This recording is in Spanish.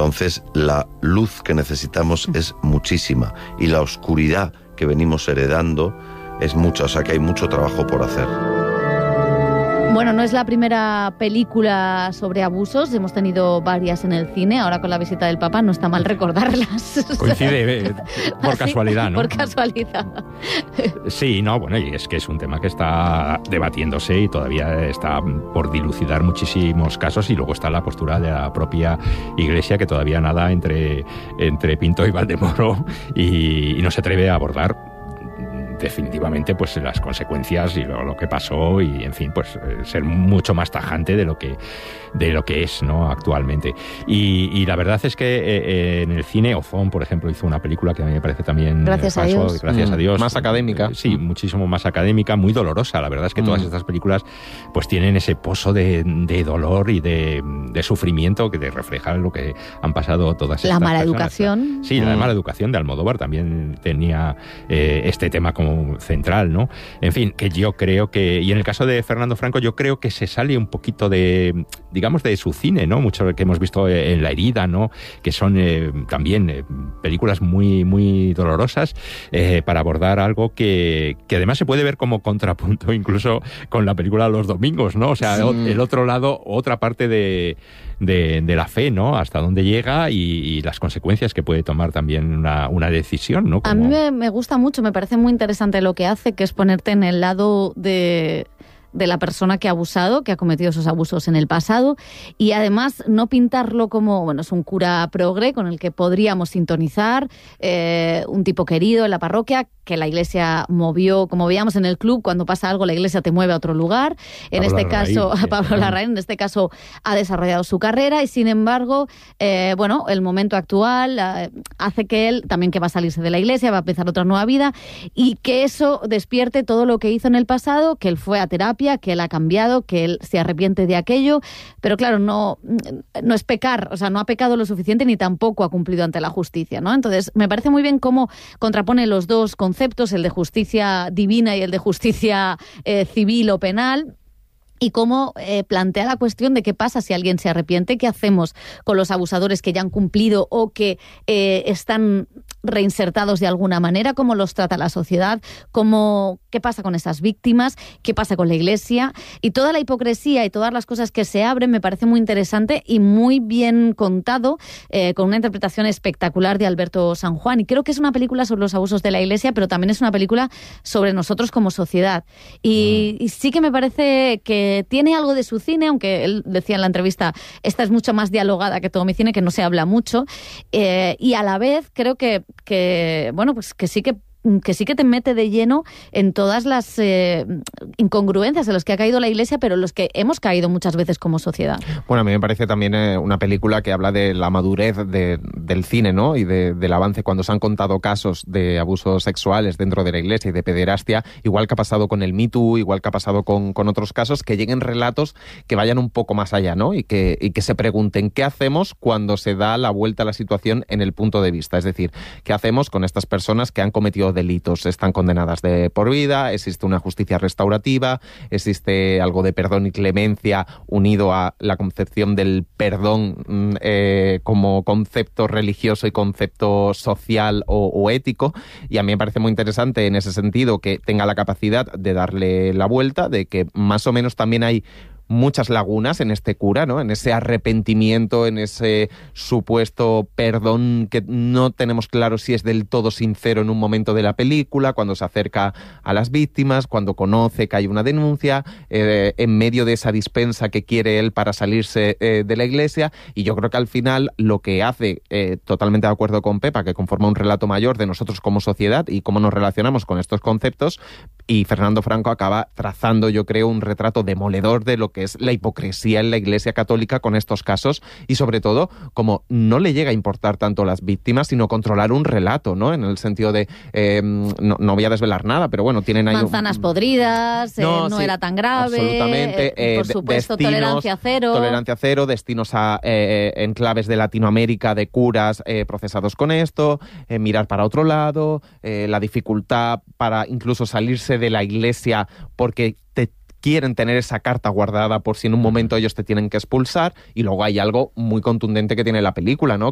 Entonces, la luz que necesitamos es muchísima y la oscuridad que venimos heredando es mucha, o sea que hay mucho trabajo por hacer. Bueno, no es la primera película sobre abusos, hemos tenido varias en el cine, ahora con la visita del Papa no está mal recordarlas. Coincide por casualidad, ¿no? Por casualidad. Sí, no, bueno, y es que es un tema que está debatiéndose y todavía está por dilucidar muchísimos casos, y luego está la postura de la propia Iglesia, que todavía nada entre Pinto y Valdemoro y no se atreve a abordar definitivamente pues las consecuencias y lo que pasó, y en fin, pues ser mucho más tajante de lo que es, ¿no?, actualmente. Y la verdad es que en el cine Ozón, por ejemplo, hizo una película que a mí me parece también gracias a Dios, más académica. Sí, muchísimo más académica, muy dolorosa. La verdad es que todas estas películas pues tienen ese pozo de dolor y de sufrimiento que te refleja lo que han pasado todas estas personas. La mala educación. Sí, la mala educación de Almodóvar también tenía este tema como central, ¿no? En fin, que yo creo que, y en el caso de Fernando Franco, yo creo que se sale un poquito de, digamos, de su cine, ¿no? Mucho que hemos visto en La herida, ¿no? Que son también películas muy, muy dolorosas para abordar algo que además se puede ver como contrapunto incluso con la película Los domingos, ¿no? O sea, el otro lado, otra parte de la fe, ¿no? Hasta dónde llega y las consecuencias que puede tomar también una decisión, ¿no? A mí me gusta mucho, me parece muy interesante lo que hace, que es ponerte en el lado de la persona que ha abusado, que ha cometido esos abusos en el pasado, y además no pintarlo como, bueno, es un cura progre con el que podríamos sintonizar, un tipo querido en la parroquia, que la Iglesia movió, como veíamos en el club, cuando pasa algo la Iglesia te mueve a otro lugar. En este caso, Pablo Larraín, en este caso ha desarrollado su carrera, y sin embargo, bueno, el momento actual hace que él, también que va a salirse de la Iglesia, va a empezar otra nueva vida, y que eso despierte todo lo que hizo en el pasado, que él fue a terapia, que él ha cambiado, que él se arrepiente de aquello, pero claro, no es pecar, o sea, no ha pecado lo suficiente ni tampoco ha cumplido ante la justicia, ¿no? Entonces, me parece muy bien cómo contrapone los dos conceptos, el de justicia divina y el de justicia civil o penal, y cómo plantea la cuestión de qué pasa si alguien se arrepiente, qué hacemos con los abusadores que ya han cumplido o que están reinsertados de alguna manera, cómo los trata la sociedad, qué pasa con esas víctimas, qué pasa con la Iglesia, y toda la hipocresía y todas las cosas que se abren me parece muy interesante y muy bien contado, con una interpretación espectacular de Alberto San Juan. Y creo que es una película sobre los abusos de la Iglesia, pero también es una película sobre nosotros como sociedad. Y sí que me parece que tiene algo de su cine, aunque él decía en la entrevista, esta es mucho más dialogada que todo mi cine, que no se habla mucho, y a la vez creo que bueno, pues que sí que te mete de lleno en todas las incongruencias en las que ha caído la Iglesia, pero en los que hemos caído muchas veces como sociedad. Bueno, a mí me parece también una película que habla de la madurez del cine, ¿no? Y del avance cuando se han contado casos de abusos sexuales dentro de la Iglesia y de pederastia, igual que ha pasado con el Me Too, igual que ha pasado con otros casos, que lleguen relatos que vayan un poco más allá, ¿no? Y que se pregunten qué hacemos cuando se da la vuelta a la situación en el punto de vista. Es decir, qué hacemos con estas personas que han cometido delitos, están condenadas de por vida, existe una justicia restaurativa, existe algo de perdón y clemencia unido a la concepción del perdón como concepto religioso y concepto social o ético, y a mí me parece muy interesante en ese sentido que tenga la capacidad de darle la vuelta, de que más o menos también hay muchas lagunas en este cura, ¿no? En ese arrepentimiento, en ese supuesto perdón que no tenemos claro si es del todo sincero en un momento de la película, cuando se acerca a las víctimas, cuando conoce que hay una denuncia, en medio de esa dispensa que quiere él para salirse de la Iglesia, y yo creo que al final lo que hace, totalmente de acuerdo con Pepa, que conforma un relato mayor de nosotros como sociedad y cómo nos relacionamos con estos conceptos, y Fernando Franco acaba trazando, yo creo, un retrato demoledor de lo que es la hipocresía en la Iglesia Católica con estos casos, y sobre todo como no le llega a importar tanto las víctimas, sino controlar un relato, ¿no? En el sentido de no voy a desvelar nada, pero bueno, tienen ahí manzanas podridas, no sí, era tan grave, absolutamente, por supuesto, destinos, tolerancia cero, destinos a enclaves de Latinoamérica de curas procesados con esto, mirar para otro lado, la dificultad para incluso salirse de la Iglesia porque quieren tener esa carta guardada por si en un momento ellos te tienen que expulsar, y luego hay algo muy contundente que tiene la película, ¿no?